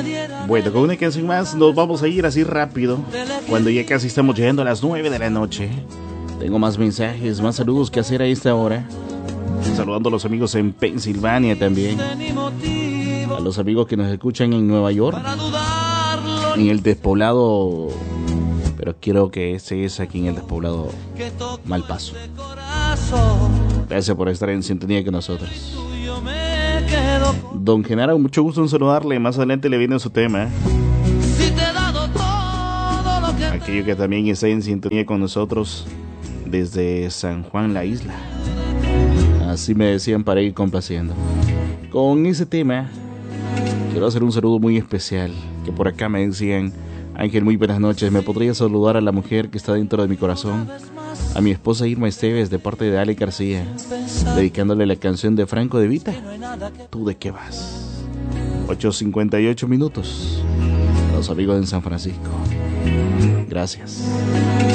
Bueno, con una canción más nos vamos a ir así rápido, cuando ya casi estamos llegando a las 9 de la noche. Tengo más mensajes, más saludos que hacer a esta hora. Saludando a los amigos en Pensilvania también. A los amigos que nos escuchan en Nueva York, en el despoblado, pero quiero que ese es aquí en el despoblado Malpaso. Gracias por estar en sintonía con nosotros. Don Genaro, mucho gusto en saludarle. Más adelante le viene su tema. Aquello que también está en sintonía con nosotros desde San Juan, la isla. Así me decían para ir complaciendo. Con ese tema quiero hacer un saludo muy especial. Que por acá me decían: Ángel, muy buenas noches. ¿Me podría saludar a la mujer que está dentro de mi corazón? A mi esposa Irma Esteves, de parte de Ale García, dedicándole la canción de Franco De Vita, ¿Tú de qué vas? 8:58 minutos. A los amigos en San Francisco. Gracias.